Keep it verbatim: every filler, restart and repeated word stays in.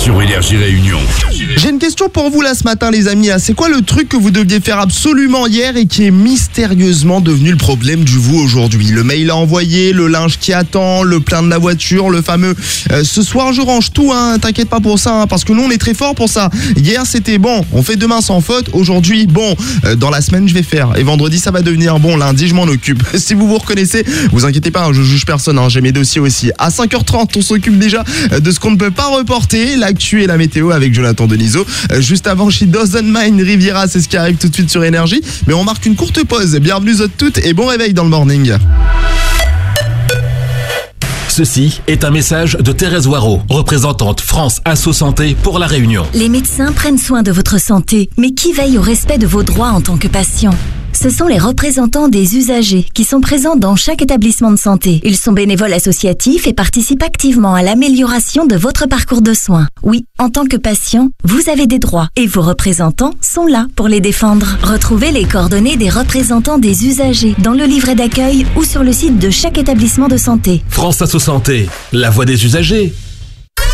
sur Énergie Réunion. J'ai une question pour vous là ce matin les amis. C'est quoi le truc que vous deviez faire absolument hier et qui est mystérieusement devenu le problème du vous aujourd'hui? Le mail à envoyer, le linge qui attend, le plein de la voiture, le fameux euh, ce soir je range tout, hein, t'inquiète pas pour ça, hein, parce que nous on est très fort pour ça. Hier c'était bon, on fait demain sans faute, aujourd'hui bon, euh, dans la semaine je vais faire, et vendredi ça va devenir bon, lundi je m'en occupe. Si vous vous reconnaissez, vous inquiétez pas, hein, je juge personne, hein, j'ai mes dossiers aussi. À cinq heures trente on s'occupe déjà de ce qu'on ne peut pas reporter, l'actu et la météo avec Jonathan Denisot. Euh, juste avant She Doesn't Mind Riviera, c'est ce qui arrive tout de suite sur Énergie, mais on marque une courte pause. Bienvenue toutes et bon réveil dans le morning. Ceci est un message de Thérèse Waro, représentante France Asso Santé pour La Réunion. Les médecins prennent soin de votre santé, mais qui veille au respect de vos droits en tant que patient? Ce sont les représentants des usagers qui sont présents dans chaque établissement de santé. Ils sont bénévoles associatifs et participent activement à l'amélioration de votre parcours de soins. Oui, en tant que patient, vous avez des droits et vos représentants sont là pour les défendre. Retrouvez les coordonnées des représentants des usagers dans le livret d'accueil ou sur le site de chaque établissement de santé. France Asso Santé, la voix des usagers.